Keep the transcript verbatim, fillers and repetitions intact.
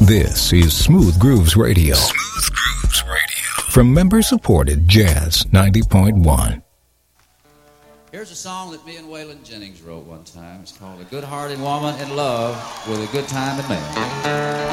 This is Smooth Grooves Radio. Smooth Grooves Radio. From member-supported Jazz ninety point one. Here's a song that me and Waylon Jennings wrote one time. It's called A Good-Hearted Woman in Love with a Good Time in Man.